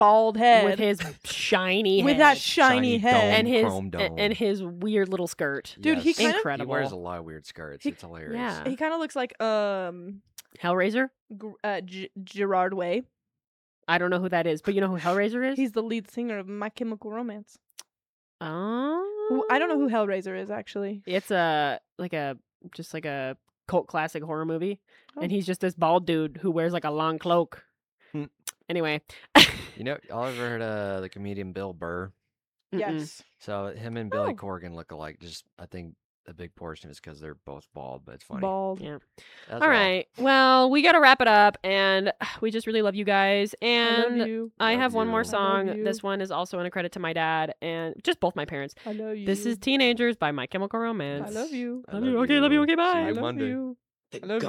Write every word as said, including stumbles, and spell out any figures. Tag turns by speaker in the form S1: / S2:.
S1: bald head
S2: with his shiny
S1: with
S2: head.
S1: that shiny,
S3: Shiny
S1: head.
S3: dome.
S2: and his
S3: chrome dome.
S2: and his weird little skirt.
S1: Dude, he
S3: Yes.
S1: kinda-
S3: He
S2: Incredible.
S3: wears a lot of weird skirts.
S1: He-
S3: It's hilarious.
S2: Yeah.
S1: He kind of looks like um
S2: Hellraiser?
S1: Gr- uh, G- Gerard Way.
S2: I don't know who that is, but you know who Hellraiser is?
S1: He's the lead singer of My Chemical Romance.
S2: Oh.
S1: Who- I don't know who Hellraiser is actually.
S2: It's a like a just like a cult classic horror movie,
S1: Oh.
S2: and he's just this bald dude who wears like a long cloak.
S3: Hmm.
S2: Anyway.
S3: You know, y'all ever heard of the comedian Bill Burr?
S2: Mm-mm.
S1: Yes.
S3: So him and Billy
S1: Oh.
S3: Corgan look alike. Just I think a big portion is because they're both bald, but it's funny.
S1: Bald.
S2: Yeah.
S3: That's
S2: All right. Well, we got to wrap it up, and we just really love you guys.
S1: I
S2: And
S1: love you.
S2: I
S3: Love
S2: have one more
S3: you.
S1: I love
S2: song.
S1: you.
S2: This one is also in a credit to my dad and just both my parents.
S1: I love you.
S2: This is Teenagers by My Chemical
S1: I
S2: Romance.
S1: love you.
S3: I
S2: Love you. Okay, love you. Okay,
S3: See
S2: bye.
S3: you
S1: I love
S3: Monday.
S1: you.
S4: The
S1: I love
S4: gun